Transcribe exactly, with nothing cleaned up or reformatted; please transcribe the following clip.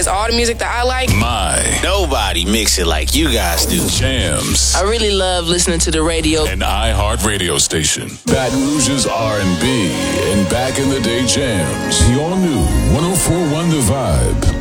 has all the music that I like. My. Nobody mix it like you guys do. Jams. I really love listening to the radio. An iHeart radio station. Baton Rouge's R and B and back in the day jams. The all new one oh four point one The Vibe.